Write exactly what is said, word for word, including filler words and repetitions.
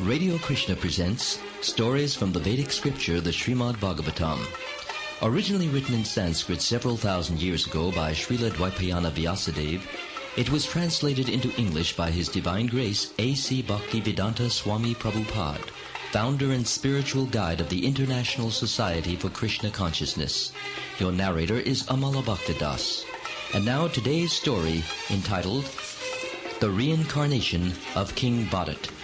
Radio Krishna presents stories from the Vedic scripture, the Srimad Bhagavatam. Originally written in Sanskrit several thousand years ago by Srila Dvaipayana Vyasadeva, it was translated into English by His Divine Grace A C Bhaktivedanta Swami Prabhupada, founder and spiritual guide of the International Society for Krishna Consciousness. Your narrator is Amala Bhaktidas. And now today's story, entitled The Reincarnation of King Bharat.